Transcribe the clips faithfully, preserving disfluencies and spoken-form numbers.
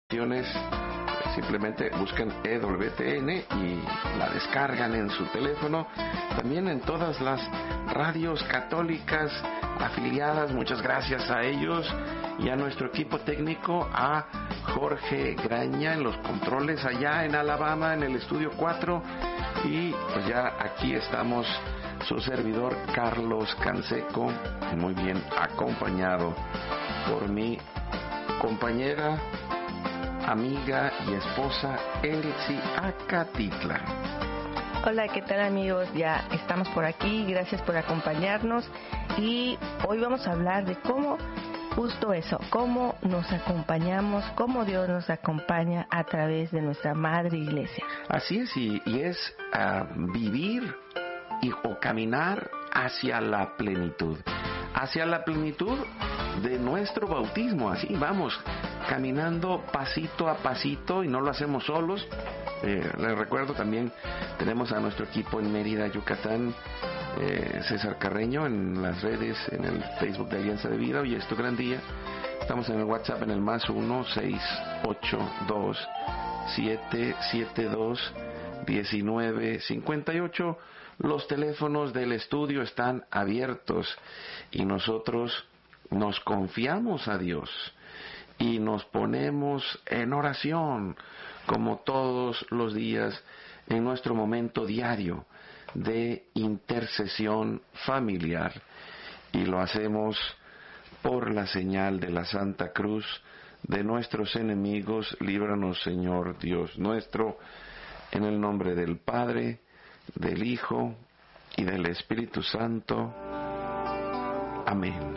Simplemente buscan E W T N y la descargan en su teléfono. También en todas las radios católicas afiliadas. Muchas gracias a ellos y a nuestro equipo técnico, a Jorge Graña en los controles allá en Alabama, en el estudio cuatro. Y pues ya aquí estamos, su servidor Carlos Canseco, muy bien acompañado por mi compañera, amiga y esposa Elsie Acatitla. Hola, ¿qué tal, amigos? Ya estamos por aquí, gracias por acompañarnos y hoy vamos a hablar de cómo, justo eso, cómo nos acompañamos, cómo Dios nos acompaña a través de nuestra Madre Iglesia. Así es, y, y es uh, vivir y, o caminar hacia la plenitud, hacia la plenitud de nuestro bautismo. Así vamos caminando pasito a pasito y no lo hacemos solos. Eh, les recuerdo también, tenemos a nuestro equipo en Mérida, Yucatán, eh, César Carreño en las redes, en el Facebook de Alianza de Vida. Hoy es tu gran día. Estamos en el WhatsApp en el más uno seis ocho dos siete siete dos diecinueve cincuenta y ocho. Los teléfonos del estudio están abiertos y nosotros nos confiamos a Dios y nos ponemos en oración como todos los días en nuestro momento diario de intercesión familiar, y lo hacemos por la señal de la Santa Cruz de nuestros enemigos. Líbranos, Señor Dios nuestro, en el nombre del Padre, del Hijo y del Espíritu Santo. Amén.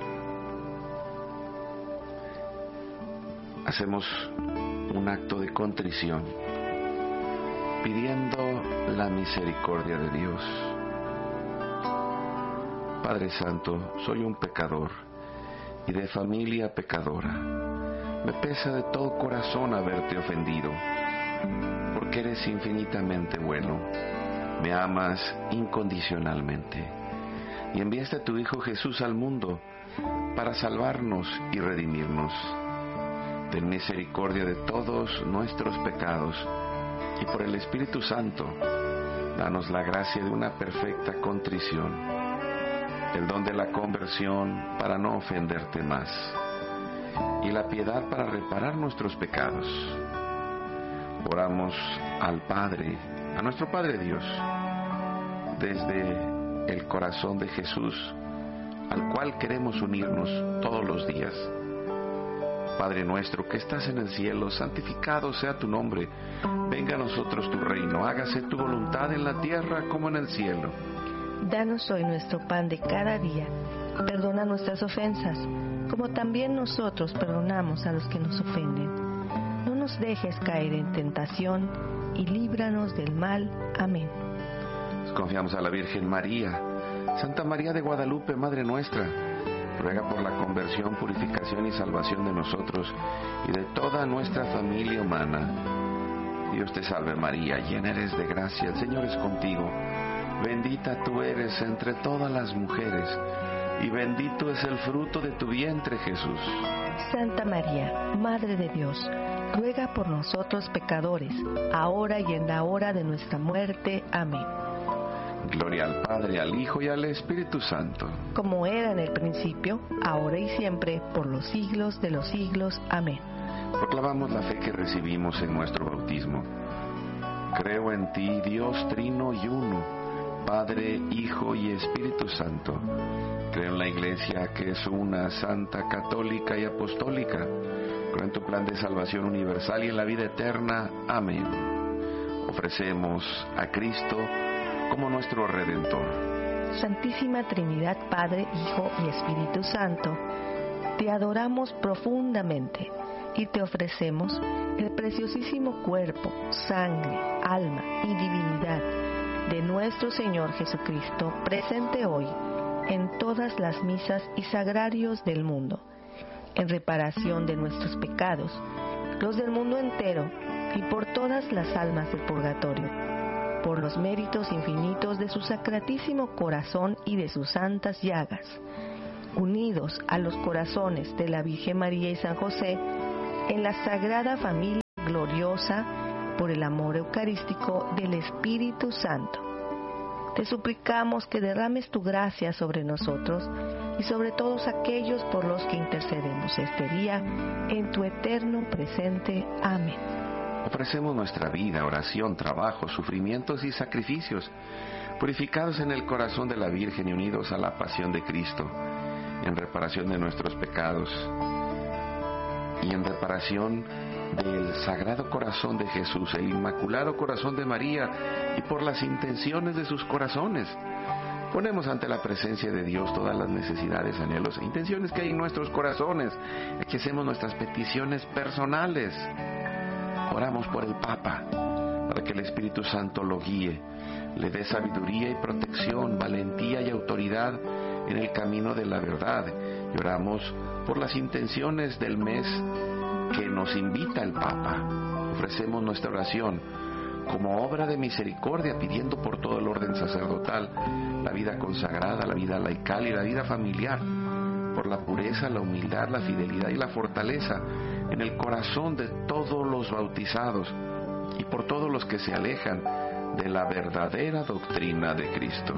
Hacemos un acto de contrición, pidiendo la misericordia de Dios. Padre Santo, soy un pecador y de familia pecadora. Me pesa de todo corazón haberte ofendido, porque eres infinitamente bueno. Me amas incondicionalmente y enviaste a tu Hijo Jesús al mundo para salvarnos y redimirnos. Ten misericordia de todos nuestros pecados y por el Espíritu Santo, danos la gracia de una perfecta contrición, el don de la conversión para no ofenderte más y la piedad para reparar nuestros pecados. Oramos al Padre, a nuestro Padre Dios, desde el corazón de Jesús, al cual queremos unirnos todos los días. Padre nuestro que estás en el cielo, santificado sea tu nombre. Venga a nosotros tu reino, hágase tu voluntad en la tierra como en el cielo. Danos hoy nuestro pan de cada día. Perdona nuestras ofensas, como también nosotros perdonamos a los que nos ofenden. No nos dejes caer en tentación y líbranos del mal. Amén. Nos confiamos a la Virgen María. Santa María de Guadalupe, Madre nuestra, ruega por la conversión, purificación y salvación de nosotros y de toda nuestra familia humana. Dios te salve María, llena eres de gracia, el Señor es contigo. Bendita tú eres entre todas las mujeres, y bendito es el fruto de tu vientre, Jesús. Santa María, Madre de Dios, ruega por nosotros pecadores, ahora y en la hora de nuestra muerte. Amén. Gloria al Padre, al Hijo y al Espíritu Santo. Como era en el principio, ahora y siempre, por los siglos de los siglos. Amén. Proclamamos la fe que recibimos en nuestro bautismo. Creo en ti, Dios trino y uno, Padre, Hijo y Espíritu Santo. Creo en la Iglesia que es una, santa, católica y apostólica. Creo en tu plan de salvación universal y en la vida eterna. Amén. Ofrecemos a Cristo como nuestro Redentor. Santísima Trinidad, Padre, Hijo y Espíritu Santo, te adoramos profundamente y te ofrecemos el preciosísimo cuerpo, sangre, alma y divinidad de nuestro Señor Jesucristo, presente hoy en todas las misas y sagrarios del mundo, en reparación de nuestros pecados, los del mundo entero y por todas las almas del purgatorio, por los méritos infinitos de su sacratísimo corazón y de sus santas llagas, unidos a los corazones de la Virgen María y San José, en la Sagrada Familia gloriosa, por el amor eucarístico del Espíritu Santo. Te suplicamos que derrames tu gracia sobre nosotros y sobre todos aquellos por los que intercedemos este día, en tu eterno presente. Amén. Ofrecemos nuestra vida, oración, trabajo, sufrimientos y sacrificios, purificados en el corazón de la Virgen y unidos a la pasión de Cristo, en reparación de nuestros pecados y en reparación del Sagrado Corazón de Jesús, el Inmaculado Corazón de María, y por las intenciones de sus corazones. Ponemos ante la presencia de Dios todas las necesidades, anhelos e intenciones que hay en nuestros corazones, y que hacemos nuestras peticiones personales. Oramos por el Papa, para que el Espíritu Santo lo guíe, le dé sabiduría y protección, valentía y autoridad en el camino de la verdad. Y oramos por las intenciones del mes que nos invita el Papa. Ofrecemos nuestra oración como obra de misericordia, pidiendo por todo el orden sacerdotal, la vida consagrada, la vida laical y la vida familiar, por la pureza, la humildad, la fidelidad y la fortaleza en el corazón de todos los bautizados y por todos los que se alejan de la verdadera doctrina de Cristo.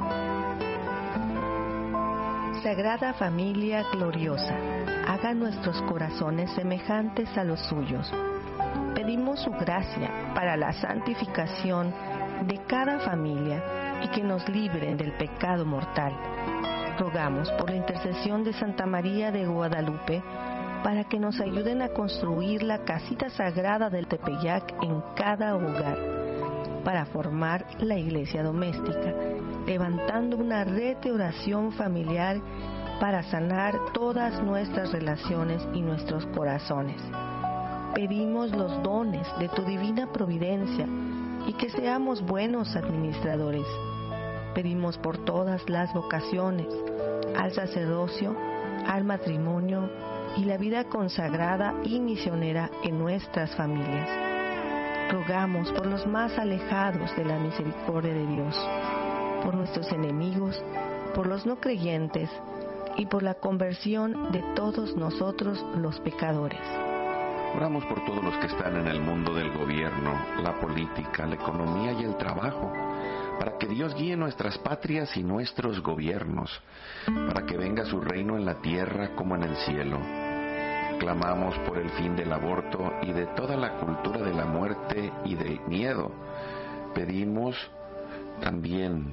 Sagrada Familia Gloriosa, haga nuestros corazones semejantes a los suyos. Pedimos su gracia para la santificación de cada familia y que nos libre del pecado mortal. Rogamos por la intercesión de Santa María de Guadalupe para que nos ayuden a construir la casita sagrada del Tepeyac en cada hogar, para formar la iglesia doméstica, levantando una red de oración familiar para sanar todas nuestras relaciones y nuestros corazones. Pedimos los dones de tu divina providencia y que seamos buenos administradores. Pedimos por todas las vocaciones, al sacerdocio, al matrimonio y la vida consagrada y misionera en nuestras familias. Rogamos por los más alejados de la misericordia de Dios, por nuestros enemigos, por los no creyentes y por la conversión de todos nosotros los pecadores. Oramos por todos los que están en el mundo del gobierno, la política, la economía y el trabajo, para que Dios guíe nuestras patrias y nuestros gobiernos, para que venga su reino en la tierra como en el cielo. Clamamos por el fin del aborto y de toda la cultura de la muerte y del miedo. Pedimos también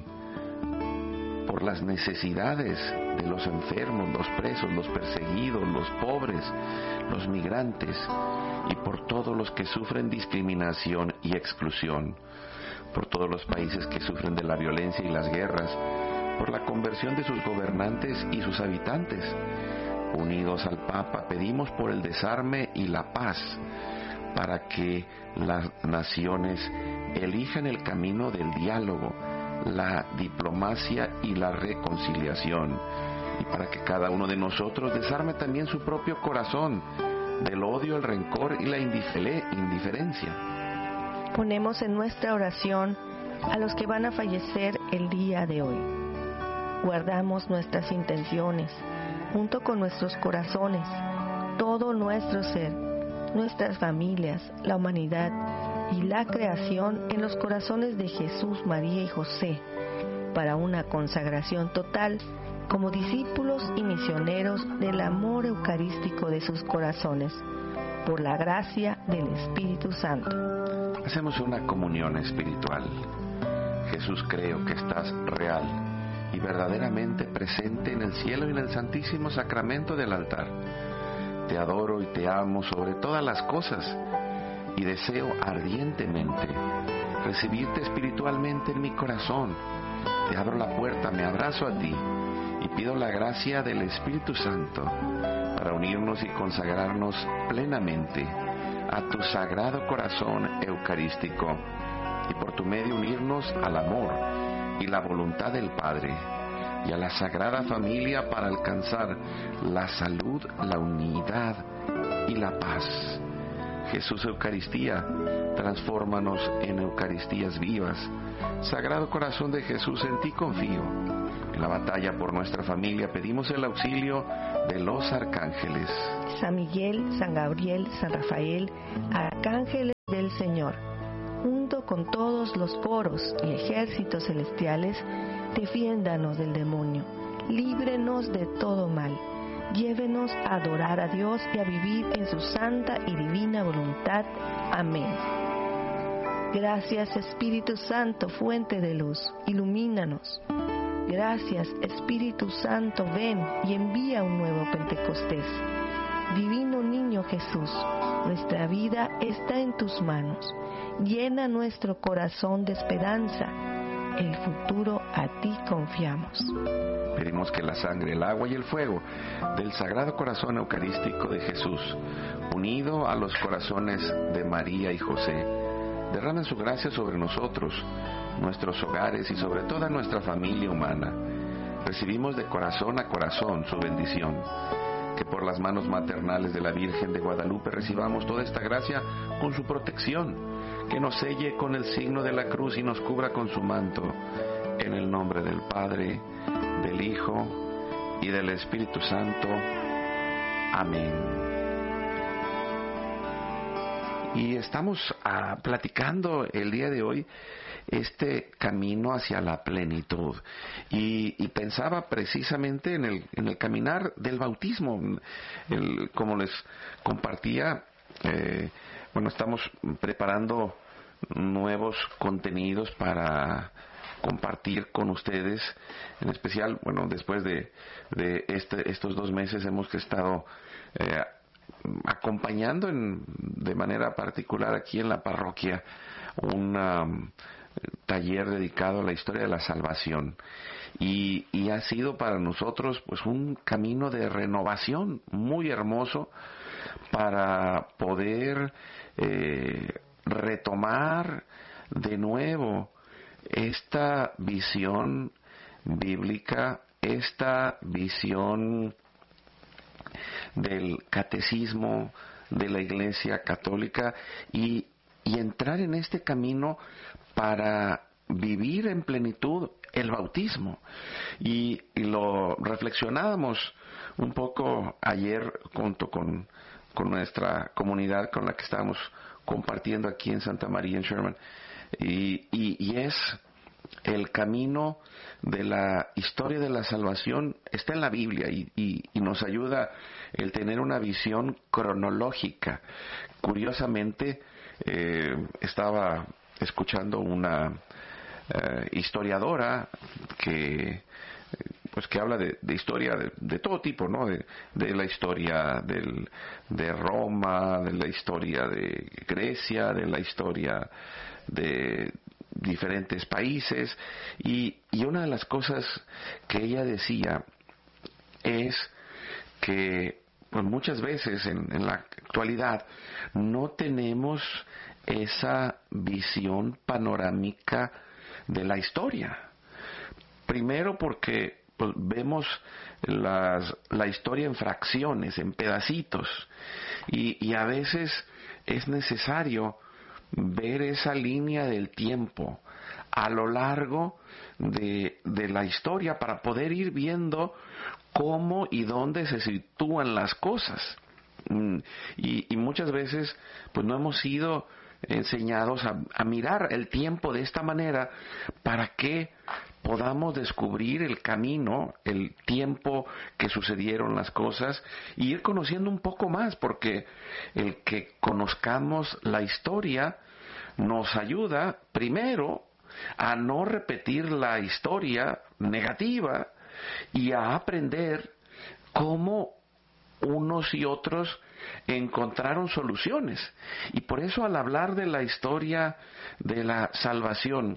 por las necesidades de los enfermos, los presos, los perseguidos, los pobres, los migrantes y por todos los que sufren discriminación y exclusión, por todos los países que sufren de la violencia y las guerras, por la conversión de sus gobernantes y sus habitantes. Unidos al Papa, pedimos por el desarme y la paz, para que las naciones elijan el camino del diálogo, la diplomacia y la reconciliación, y para que cada uno de nosotros desarme también su propio corazón del odio, el rencor y la indiferencia. Ponemos en nuestra oración a los que van a fallecer el día de hoy. Guardamos nuestras intenciones, junto con nuestros corazones, todo nuestro ser, nuestras familias, la humanidad y la creación en los corazones de Jesús, María y José, para una consagración total como discípulos y misioneros del amor eucarístico de sus corazones, por la gracia del Espíritu Santo. Hacemos una comunión espiritual. Jesús, creo que estás real y verdaderamente presente en el cielo y en el santísimo sacramento del altar. Te adoro y te amo sobre todas las cosas y deseo ardientemente recibirte espiritualmente en mi corazón. Te abro la puerta, me abrazo a ti y pido la gracia del Espíritu Santo para unirnos y consagrarnos plenamente a tu sagrado corazón eucarístico y por tu medio unirnos al amor y la voluntad del Padre y a la Sagrada Familia para alcanzar la salud, la unidad y la paz. Jesús Eucaristía, transfórmanos en Eucaristías vivas. Sagrado Corazón de Jesús, en ti confío. En la batalla por nuestra familia pedimos el auxilio de los arcángeles. San Miguel, San Gabriel, San Rafael, arcángeles del Señor. Junto con todos los coros y ejércitos celestiales, defiéndanos del demonio, líbrenos de todo mal, llévenos a adorar a Dios y a vivir en su santa y divina voluntad. Amén. Gracias, Espíritu Santo, fuente de luz, ilumínanos. Gracias, Espíritu Santo, ven y envía un nuevo Pentecostés. Divino Niño Jesús, nuestra vida está en tus manos. Llena nuestro corazón de esperanza. El futuro a ti confiamos. Pedimos que la sangre, el agua y el fuego del Sagrado Corazón Eucarístico de Jesús, unido a los corazones de María y José, derramen su gracia sobre nosotros, nuestros hogares y sobre toda nuestra familia humana. Recibimos de corazón a corazón su bendición. Que por las manos maternales de la Virgen de Guadalupe recibamos toda esta gracia con su protección, que nos selle con el signo de la cruz y nos cubra con su manto. En el nombre del Padre, del Hijo y del Espíritu Santo. Amén. Y estamos ah, platicando el día de hoy este camino hacia la plenitud, y, y pensaba precisamente en el, en el caminar del bautismo. El, como les compartía, eh, bueno, estamos preparando nuevos contenidos para compartir con ustedes, en especial, bueno, después de, de este, estos dos meses hemos estado eh, acompañando en, de manera particular aquí en la parroquia una taller dedicado a la historia de la salvación, y, y ha sido para nosotros pues un camino de renovación muy hermoso para poder eh, retomar de nuevo esta visión bíblica, esta visión del catecismo de la Iglesia Católica, y, y entrar en este camino para vivir en plenitud el bautismo. Y, y lo reflexionábamos un poco ayer junto con, con nuestra comunidad con la que estábamos compartiendo aquí en Santa María en Sherman, y, y, y es el camino de la historia de la salvación. Está en la Biblia, y, y, y nos ayuda el tener una visión cronológica. Curiosamente, eh, estaba escuchando una eh, historiadora que pues que habla de, de historia de, de todo tipo, ¿no? De, de la historia del, de Roma, de la historia de Grecia, de la historia de diferentes países, y, y una de las cosas que ella decía es que pues muchas veces en, en la actualidad no tenemos esa visión panorámica de la historia. Primero porque pues, vemos las, la historia en fracciones, en pedacitos, y, y a veces es necesario ver esa línea del tiempo a lo largo de, de la historia para poder ir viendo cómo y dónde se sitúan las cosas. Y, y muchas veces pues no hemos sido enseñados a, a mirar el tiempo de esta manera para que podamos descubrir el camino, el tiempo que sucedieron las cosas, y ir conociendo un poco más, porque el que conozcamos la historia nos ayuda primero a no repetir la historia negativa y a aprender cómo unos y otros encontraron soluciones. Y por eso, al hablar de la historia de la salvación,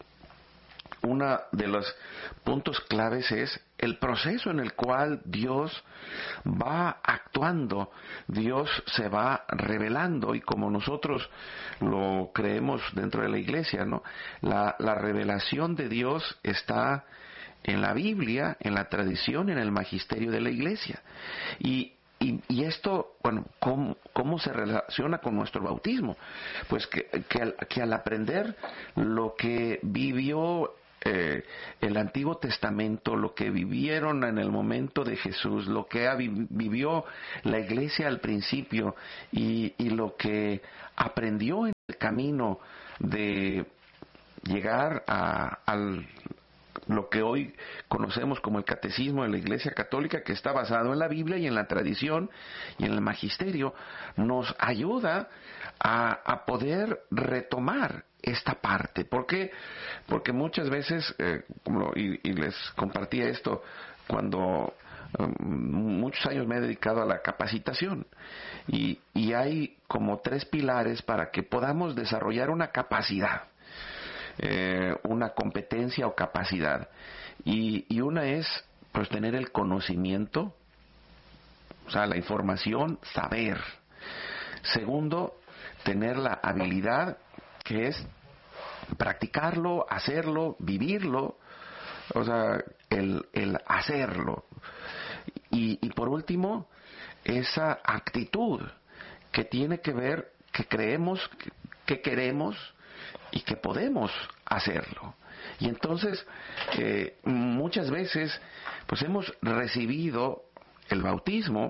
uno de los puntos claves es el proceso en el cual Dios va actuando, Dios se va revelando, y como nosotros lo creemos dentro de la Iglesia, ¿no? La, la revelación de Dios está en la Biblia, en la tradición, en el magisterio de la Iglesia. Y Y, y esto, bueno, ¿cómo, ¿cómo se relaciona con nuestro bautismo? Pues que, que, al, que al aprender lo que vivió eh, el Antiguo Testamento, lo que vivieron en el momento de Jesús, lo que ha, vivió la Iglesia al principio, y, y lo que aprendió en el camino de llegar a, al lo que hoy conocemos como el catecismo de la Iglesia Católica, que está basado en la Biblia y en la tradición y en el magisterio, nos ayuda a, a poder retomar esta parte. ¿Por qué? Porque muchas veces, eh, como, y, y les compartía esto cuando um, muchos años me he dedicado a la capacitación, y, y hay como tres pilares para que podamos desarrollar una capacidad. Eh, una competencia o capacidad, y, y una es pues tener el conocimiento, o sea, la información, saber. Segundo, tener la habilidad, que es practicarlo, hacerlo, vivirlo, o sea, el, el hacerlo. Y, y por último, esa actitud que tiene que ver, que creemos, que, que queremos y que podemos hacerlo. Y entonces, eh, muchas veces, pues hemos recibido el bautismo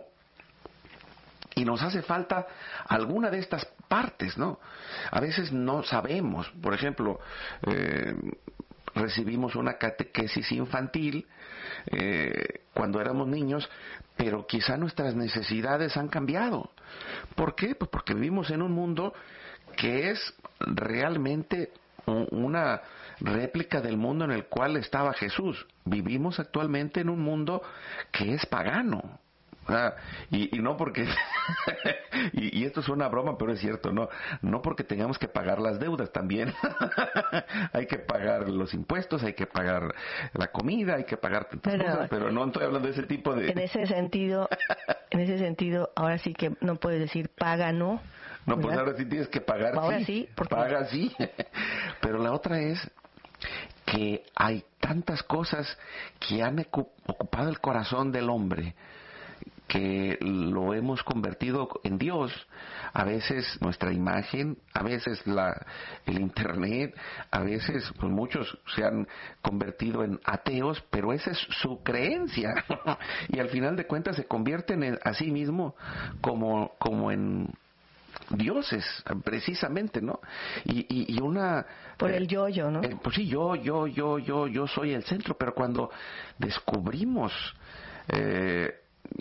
y nos hace falta alguna de estas partes, ¿no? A veces no sabemos, por ejemplo, eh, recibimos una catequesis infantil eh, cuando éramos niños, pero quizá nuestras necesidades han cambiado. ¿Por qué? Pues porque vivimos en un mundo que es realmente una réplica del mundo en el cual estaba Jesús. Vivimos actualmente en un mundo que es pagano. Ah, y, y no porque y, y esto es una broma, pero es cierto, no no porque tengamos que pagar las deudas, también hay que pagar los impuestos, hay que pagar la comida, hay que pagar tantas pero, cosas, pero no estoy hablando de ese tipo de... En ese sentido, en ese sentido, ahora sí que no puedes decir paga no. No, pues ahora sí tienes que pagar, ahora sí, sí porque... paga sí, pero la otra es que hay tantas cosas que han ocupado el corazón del hombre, que lo hemos convertido en Dios. A veces nuestra imagen, a veces la, el internet, a veces pues muchos se han convertido en ateos, pero esa es su creencia y al final de cuentas se convierten en, a sí mismo como, como en dioses, precisamente, ¿no? Y, y, y una... Por el yo-yo, ¿no? Eh, pues sí, yo, yo, yo, yo, yo soy el centro, pero cuando descubrimos eh,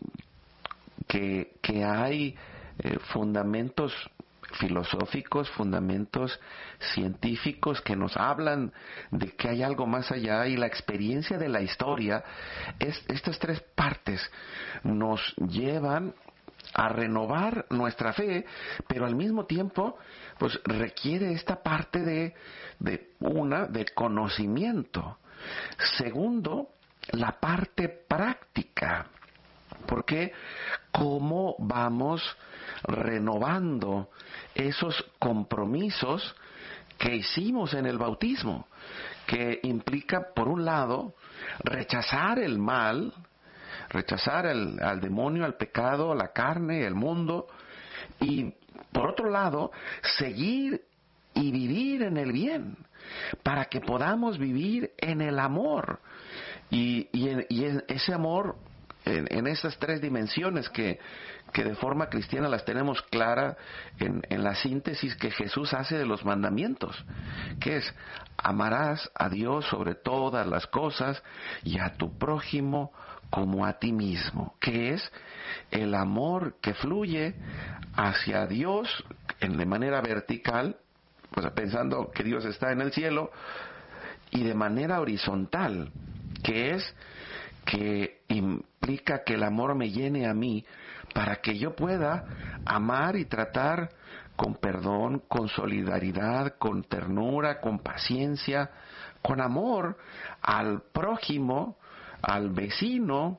que, que hay eh, fundamentos filosóficos, fundamentos científicos que nos hablan de que hay algo más allá, y la experiencia de la historia, es, estas tres partes nos llevan a renovar nuestra fe, pero al mismo tiempo pues requiere esta parte de, de una, de conocimiento. Segundo, la parte práctica, porque cómo vamos renovando esos compromisos que hicimos en el bautismo, que implica, por un lado, rechazar el mal, rechazar el, al demonio, al pecado, a la carne, el mundo, y por otro lado, seguir y vivir en el bien, para que podamos vivir en el amor, y, y, en, y en ese amor, en, en esas tres dimensiones que, que de forma cristiana las tenemos clara en, en la síntesis que Jesús hace de los mandamientos, que es: amarás a Dios sobre todas las cosas y a tu prójimo como a ti mismo, que es el amor que fluye hacia Dios en, de manera vertical, pues pensando que Dios está en el cielo, y de manera horizontal, que es que implica que el amor me llene a mí para que yo pueda amar y tratar con perdón, con solidaridad, con ternura, con paciencia, con amor al prójimo, al vecino,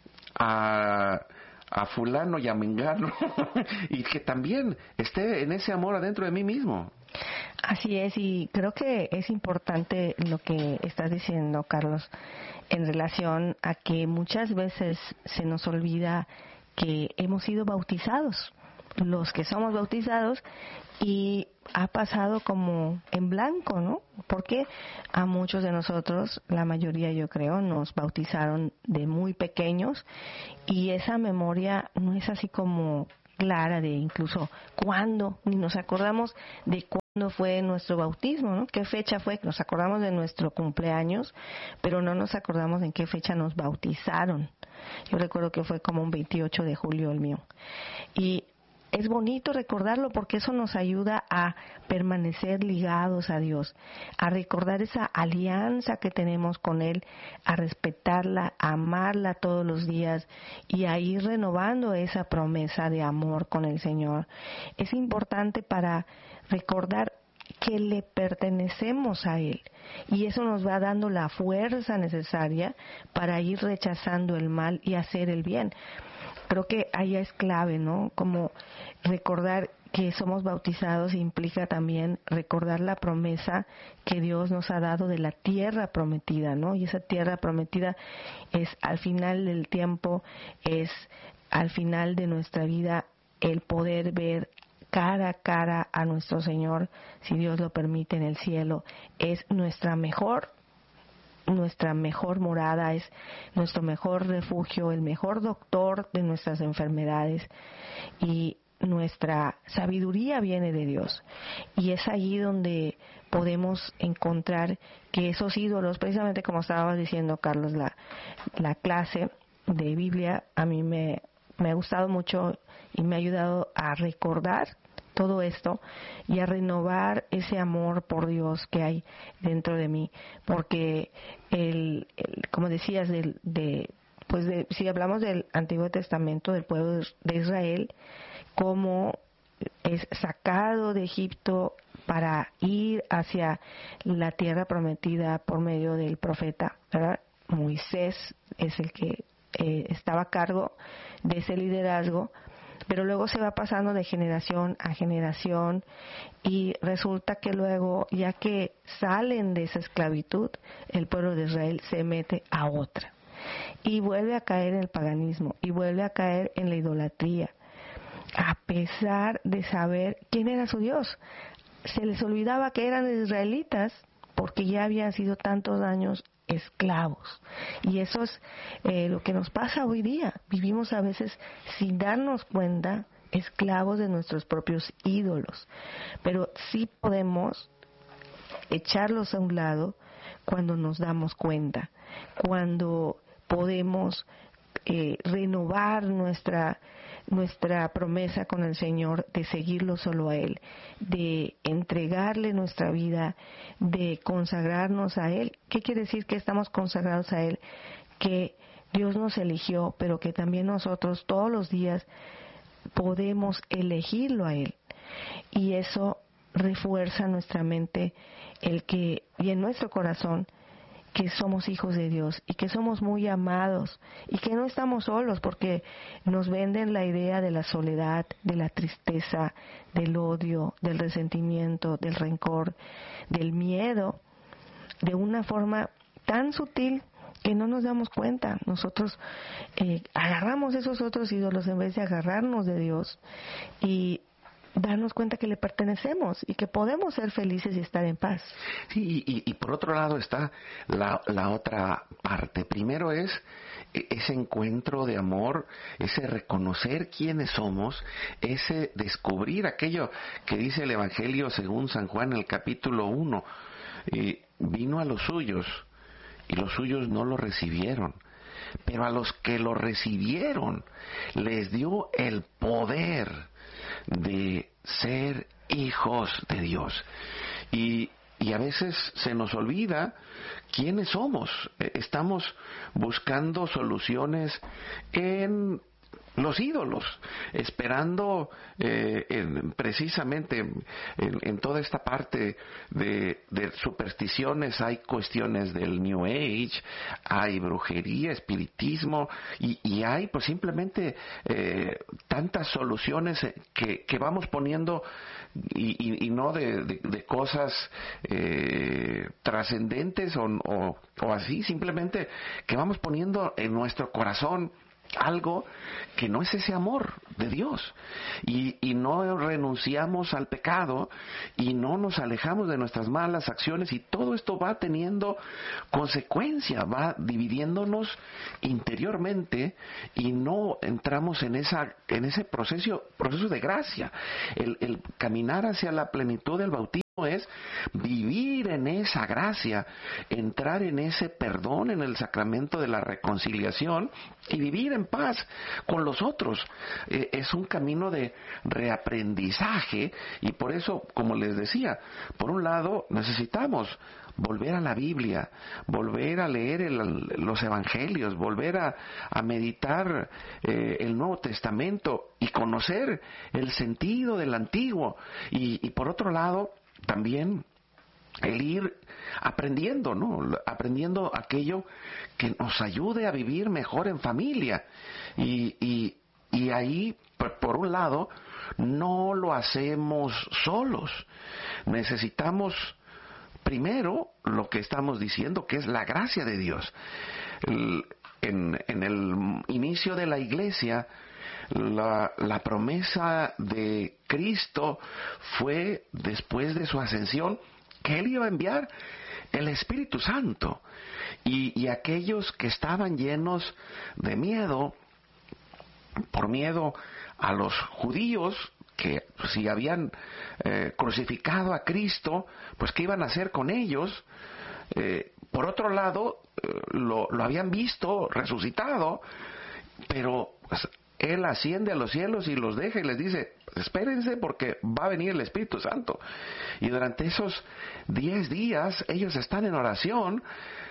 a, a fulano y a mengano, y que también esté en ese amor adentro de mí mismo. Así es, y creo que es importante lo que estás diciendo, Carlos, en relación a que muchas veces se nos olvida que hemos sido bautizados, los que somos bautizados, y ha pasado como en blanco, ¿no? Porque a muchos de nosotros, la mayoría yo creo, nos bautizaron de muy pequeños, y esa memoria no es así como clara de incluso cuándo, ni nos acordamos de cuándo no fue nuestro bautismo, ¿no? ¿Qué fecha fue? Nos acordamos de nuestro cumpleaños, pero no nos acordamos en qué fecha nos bautizaron. Yo recuerdo que fue como un veintiocho de julio el mío. Y es bonito recordarlo porque eso nos ayuda a permanecer ligados a Dios, a recordar esa alianza que tenemos con Él, a respetarla, a amarla todos los días y a ir renovando esa promesa de amor con el Señor. Es importante para recordar que le pertenecemos a Él y eso nos va dando la fuerza necesaria para ir rechazando el mal y hacer el bien. Creo que ahí es clave, ¿no? Como recordar que somos bautizados implica también recordar la promesa que Dios nos ha dado de la tierra prometida, ¿no? Y esa tierra prometida es al final del tiempo, es al final de nuestra vida el poder ver cara a cara a nuestro Señor, si Dios lo permite, en el cielo. Es nuestra mejor nuestra mejor morada, es nuestro mejor refugio, el mejor doctor de nuestras enfermedades, y nuestra sabiduría viene de Dios. Y es allí donde podemos encontrar que esos ídolos, precisamente como estabas diciendo, Carlos, la, la clase de Biblia a mí me, me ha gustado mucho y me ha ayudado a recordar todo esto y a renovar ese amor por Dios que hay dentro de mí, porque el, el como decías del, de pues de, si hablamos del Antiguo Testamento, del pueblo de Israel, cómo es sacado de Egipto para ir hacia la tierra prometida por medio del profeta, ¿verdad? Moisés es el que eh, estaba a cargo de ese liderazgo, pero luego se va pasando de generación a generación y resulta que luego, ya que salen de esa esclavitud, el pueblo de Israel se mete a otra y vuelve a caer en el paganismo y vuelve a caer en la idolatría, a pesar de saber quién era su Dios. Se les olvidaba que eran israelitas porque ya habían sido tantos años esclavos. Y eso es eh, lo que nos pasa hoy día. Vivimos a veces sin darnos cuenta esclavos de nuestros propios ídolos, pero sí podemos echarlos a un lado cuando nos damos cuenta, cuando podemos eh, renovar nuestra nuestra promesa con el Señor de seguirlo solo a Él, de entregarle nuestra vida, de consagrarnos a Él. ¿Qué quiere decir que estamos consagrados a Él? Que Dios nos eligió, pero que también nosotros todos los días podemos elegirlo a Él. Y eso refuerza nuestra mente el que, y en nuestro corazón, que somos hijos de Dios y que somos muy amados y que no estamos solos, porque nos venden la idea de la soledad, de la tristeza, del odio, del resentimiento, del rencor, del miedo, de una forma tan sutil que no nos damos cuenta. Nosotros eh, agarramos esos otros ídolos en vez de agarrarnos de Dios y darnos cuenta que le pertenecemos y que podemos ser felices y estar en paz. Sí, y, y por otro lado está la, la otra parte. Primero es ese encuentro de amor, ese reconocer quiénes somos, ese descubrir aquello que dice el Evangelio según San Juan en el capítulo uno. Eh, vino a los suyos y los suyos no lo recibieron. Pero a los que lo recibieron les dio el poder de ser hijos de Dios. Y, y a veces se nos olvida quiénes somos. Estamos buscando soluciones en los ídolos, esperando eh, en, precisamente en, en toda esta parte de, de supersticiones. Hay cuestiones del New Age, hay brujería, espiritismo y, y hay pues simplemente eh, tantas soluciones que, que vamos poniendo y, y, y no de, de, de cosas eh, trascendentes o, o, o así, simplemente que vamos poniendo en nuestro corazón algo que no es ese amor de Dios, y, y no renunciamos al pecado y no nos alejamos de nuestras malas acciones, y todo esto va teniendo consecuencia, va dividiéndonos interiormente y no entramos en esa en ese proceso proceso de gracia. El, el caminar hacia la plenitud del bautismo es vivir en esa gracia, entrar en ese perdón, en el sacramento de la reconciliación, y vivir en paz con los otros. Eh, es un camino de reaprendizaje, y por eso, como les decía, por un lado necesitamos volver a la Biblia, volver a leer el, los evangelios, volver a, a meditar eh, el Nuevo Testamento y conocer el sentido del Antiguo, y, y por otro lado también el ir aprendiendo, ¿no? Aprendiendo aquello que nos ayude a vivir mejor en familia. Y, y, y ahí, por, por un lado, no lo hacemos solos. Necesitamos primero lo que estamos diciendo, que es la gracia de Dios. El, en, en el inicio de la Iglesia, La, la promesa de Cristo fue, después de su ascensión, que Él iba a enviar el Espíritu Santo, y, y aquellos que estaban llenos de miedo, por miedo a los judíos, que si habían eh, crucificado a Cristo, pues ¿qué iban a hacer con ellos? Eh, por otro lado, eh, lo, lo habían visto resucitado, pero pues, Él asciende a los cielos y los deja y les dice, espérense porque va a venir el Espíritu Santo. Y durante esos diez días ellos están en oración,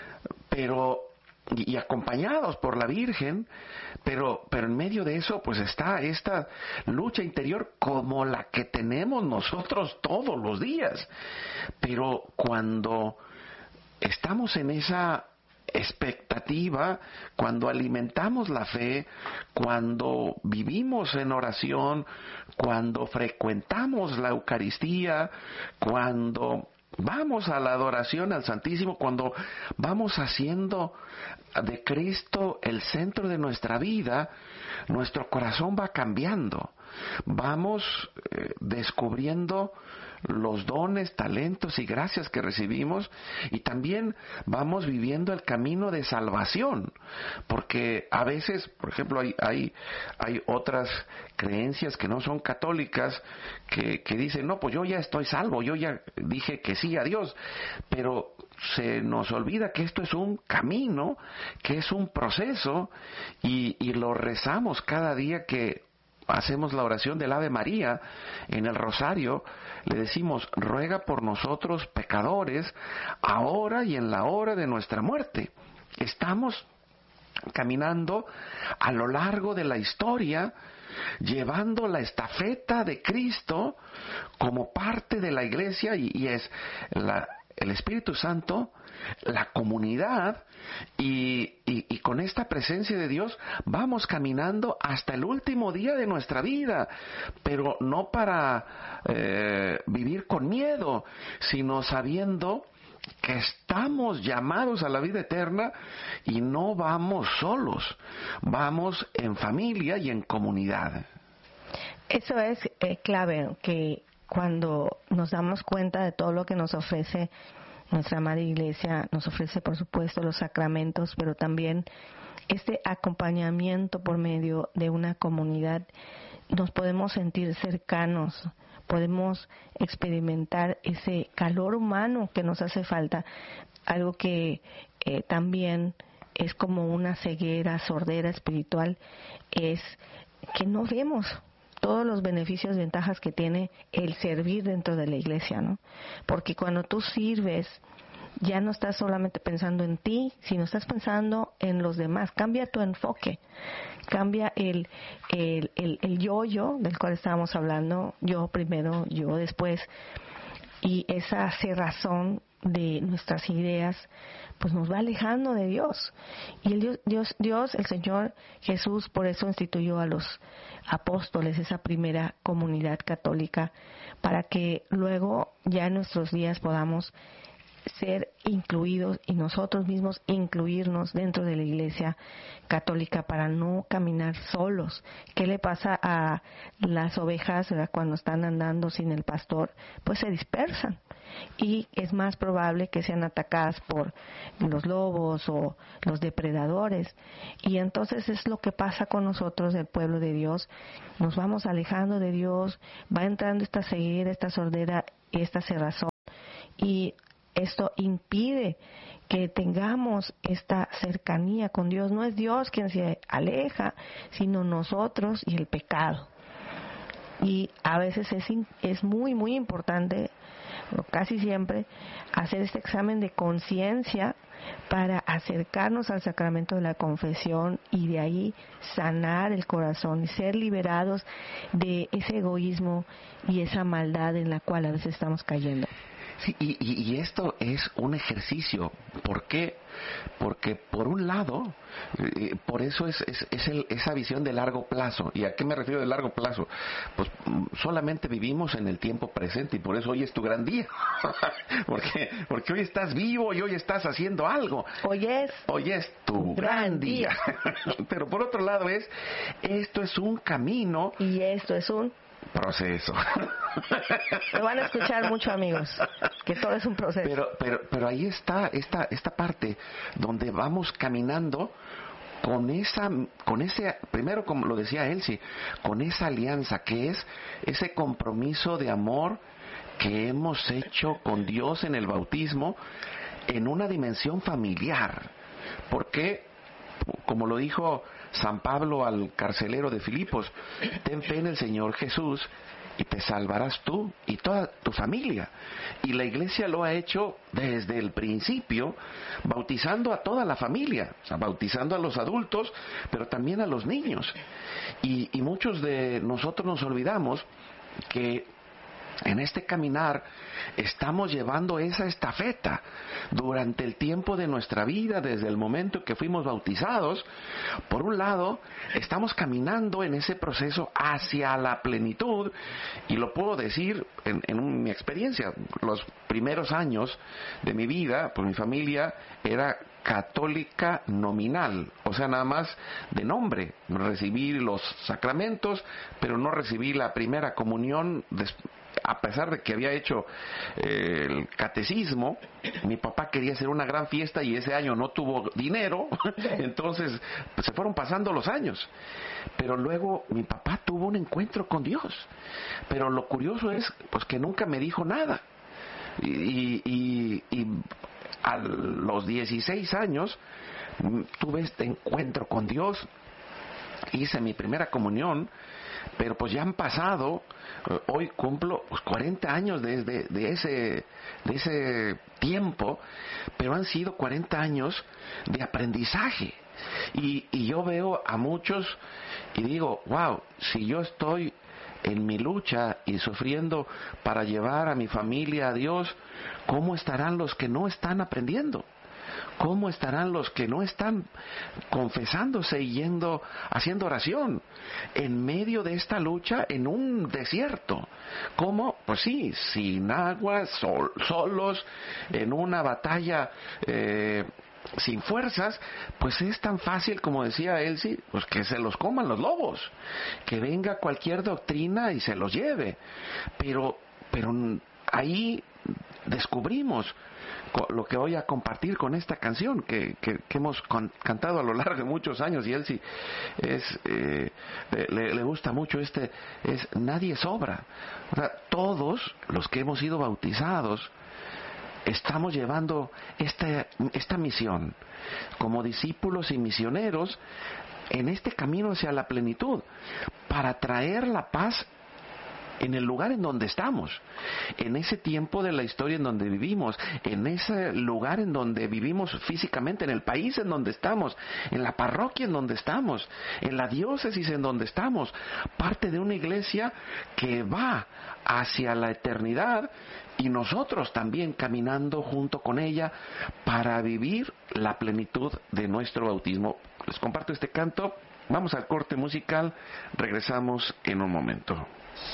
pero y, y acompañados por la Virgen, pero, pero en medio de eso pues está esta lucha interior como la que tenemos nosotros todos los días. Pero cuando estamos en esa expectativa, cuando alimentamos la fe, cuando vivimos en oración, cuando frecuentamos la Eucaristía, cuando vamos a la adoración al Santísimo, cuando vamos haciendo de Cristo el centro de nuestra vida, nuestro corazón va cambiando. Vamos eh, descubriendo los dones, talentos y gracias que recibimos, y también vamos viviendo el camino de salvación, porque a veces, por ejemplo, hay hay, hay otras creencias que no son católicas que, que dicen, no, pues yo ya estoy salvo, yo ya dije que sí a Dios, pero se nos olvida que esto es un camino, que es un proceso, y, y lo rezamos cada día que hacemos la oración del Ave María en el rosario. Le decimos, ruega por nosotros pecadores, ahora y en la hora de nuestra muerte. Estamos caminando a lo largo de la historia, llevando la estafeta de Cristo como parte de la Iglesia, y, y es la, el Espíritu Santo, la comunidad, y, y, y con esta presencia de Dios vamos caminando hasta el último día de nuestra vida, pero no para eh, vivir con miedo, sino sabiendo que estamos llamados a la vida eterna, y no vamos solos, vamos en familia y en comunidad. Eso es eh, clave, que cuando nos damos cuenta de todo lo que nos ofrece nuestra Madre Iglesia, nos ofrece por supuesto los sacramentos, pero también este acompañamiento por medio de una comunidad, nos podemos sentir cercanos, podemos experimentar ese calor humano que nos hace falta, algo que eh, también es como una ceguera, sordera espiritual, es que no vemos todos los beneficios, ventajas que tiene el servir dentro de la Iglesia, ¿no? Porque cuando tú sirves, ya no estás solamente pensando en ti, sino estás pensando en los demás. Cambia tu enfoque, cambia el el, el, el yo-yo del cual estábamos hablando, yo primero, yo después, y esa cerrazón de nuestras ideas pues nos va alejando de Dios. Y el Dios, Dios, Dios, el Señor Jesús, por eso instituyó a los apóstoles, esa primera comunidad católica, para que luego ya en nuestros días podamos ser incluidos y nosotros mismos incluirnos dentro de la Iglesia Católica para no caminar solos. ¿Qué le pasa a las ovejas, ¿verdad? Cuando están andando sin el pastor? Pues se dispersan y es más probable que sean atacadas por los lobos o los depredadores. Y entonces es lo que pasa con nosotros, el pueblo de Dios. Nos vamos alejando de Dios, va entrando esta ceguera, esta sordera, esta cerrazón, y esto impide que tengamos esta cercanía con Dios. No es Dios quien se aleja, sino nosotros y el pecado. Y a veces es, es muy, muy importante, casi siempre, hacer este examen de conciencia para acercarnos al sacramento de la confesión y de ahí sanar el corazón y ser liberados de ese egoísmo y esa maldad en la cual a veces estamos cayendo. Sí, y, y, y esto es un ejercicio. ¿Por qué? Porque por un lado, eh, por eso es, es, es el, esa visión de largo plazo. ¿Y a qué me refiero de largo plazo? Pues solamente vivimos en el tiempo presente y por eso hoy es tu gran día. porque, porque hoy estás vivo y hoy estás haciendo algo. Hoy es, hoy es tu gran día. Pero por otro lado es, esto es un camino. Y esto es un proceso. Lo van a escuchar mucho, amigos, que todo es un proceso. Pero, pero, pero ahí está esta, esta parte donde vamos caminando con esa, con ese, primero como lo decía Elsie, con esa alianza que es ese compromiso de amor que hemos hecho con Dios en el bautismo en una dimensión familiar. Porque, como lo dijo San Pablo al carcelero de Filipos, ten fe en el Señor Jesús y te salvarás tú y toda tu familia. Y la Iglesia lo ha hecho desde el principio, bautizando a toda la familia, o sea, bautizando a los adultos, pero también a los niños. Y, y muchos de nosotros nos olvidamos que en este caminar estamos llevando esa estafeta durante el tiempo de nuestra vida, desde el momento que fuimos bautizados. Por un lado, estamos caminando en ese proceso hacia la plenitud, y lo puedo decir en, en mi experiencia. Los primeros años de mi vida, pues mi familia era católica nominal, o sea, nada más de nombre. Recibí los sacramentos, pero no recibí la primera comunión des- a pesar de que había hecho eh, el catecismo. Mi papá quería hacer una gran fiesta y ese año no tuvo dinero, entonces pues, se fueron pasando los años. Pero luego mi papá tuvo un encuentro con Dios, pero lo curioso es pues que nunca me dijo nada. Y, y, y a los dieciséis años tuve este encuentro con Dios, hice mi primera comunión, pero pues ya han pasado, hoy cumplo pues cuarenta años desde de ese, de ese tiempo, pero han sido cuarenta años de aprendizaje. Y, y yo veo a muchos y digo, wow, si yo estoy en mi lucha y sufriendo para llevar a mi familia a Dios, ¿cómo estarán los que no están aprendiendo? ¿Cómo estarán los que no están confesándose y yendo, haciendo oración en medio de esta lucha en un desierto? ¿Cómo? Pues sí, sin agua, sol, solos, en una batalla eh, sin fuerzas. Pues es tan fácil, como decía Elsie, pues que se los coman los lobos, que venga cualquier doctrina y se los lleve. Pero, pero ahí descubrimos lo que voy a compartir con esta canción que, que, que hemos con, cantado a lo largo de muchos años, y él sí es, eh, le, le gusta mucho este, es Nadie sobra. O sea, todos los que hemos sido bautizados estamos llevando esta, esta misión como discípulos y misioneros en este camino hacia la plenitud, para traer la paz en el lugar en donde estamos, en ese tiempo de la historia en donde vivimos, en ese lugar en donde vivimos físicamente, en el país en donde estamos, en la parroquia en donde estamos, en la diócesis en donde estamos, parte de una iglesia que va hacia la eternidad, y nosotros también caminando junto con ella para vivir la plenitud de nuestro bautismo. Les comparto este canto, vamos al corte musical, regresamos en un momento.